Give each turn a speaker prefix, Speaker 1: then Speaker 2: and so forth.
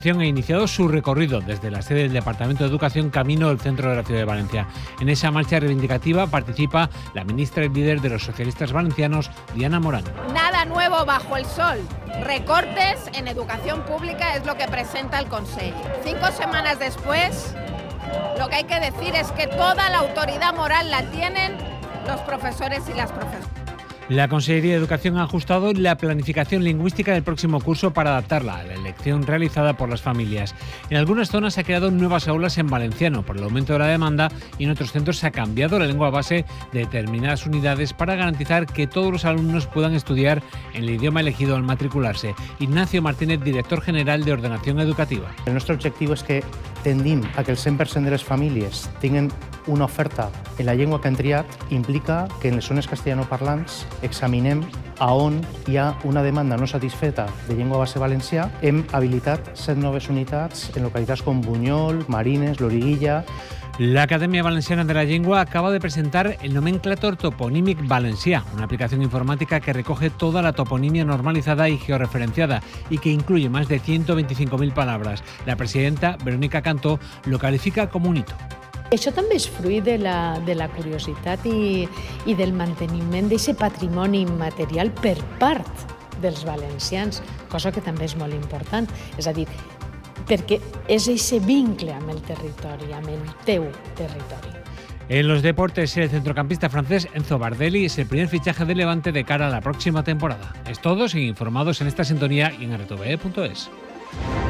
Speaker 1: Ha iniciado su recorrido desde la sede del Departamento de Educación camino al centro de la ciudad de Valencia. En esa marcha reivindicativa participa la ministra y líder de los socialistas valencianos, Diana Morán.
Speaker 2: Nada nuevo bajo el sol. Recortes en educación pública es lo que presenta el Consejo. 5 semanas después, lo que hay que decir es que toda la autoridad moral la tienen los profesores y las profesoras.
Speaker 1: La Consellería de Educación ha ajustado la planificación lingüística del próximo curso para adaptarla a la elección realizada por las familias. En algunas zonas se han creado nuevas aulas en valenciano por el aumento de la demanda y en otros centros se ha cambiado la lengua base de determinadas unidades para garantizar que todos los alumnos puedan estudiar en el idioma elegido al matricularse. Ignacio Martínez, director general de Ordenación Educativa.
Speaker 3: El nostre objectiu és que tendim a que el 100% de les famílies tinguin una oferta en la llengua que han triat. Implica que en les zones castellanoparlants examinem a on hi ha una demanda no satisfeta de llengua base valencià. Hem habilitat 7 noves unitats en localitats com Buñol, Marines, Loriguilla.
Speaker 1: La Academia Valenciana de la Lengua acaba de presentar el Nomenclator Toponímic Valencià, una aplicación informática que recoge toda la toponimia normalizada y georreferenciada y que incluye más de 125.000 palabras. La presidenta, Verónica Cantó, lo califica como un hito.
Speaker 4: Això també és fruit de la curiositat i del manteniment d'aquest patrimoni immaterial per part dels valencians, cosa que també és molt important. És a dir, perquè és aquest vincle amb el territori, amb el teu territori.
Speaker 1: En los deportes, el centrocampista francés Enzo Bardelli es el primer fichaje de Levante de cara a la próxima temporada. Es todo, siguen informados en esta sintonía y en rtve.es.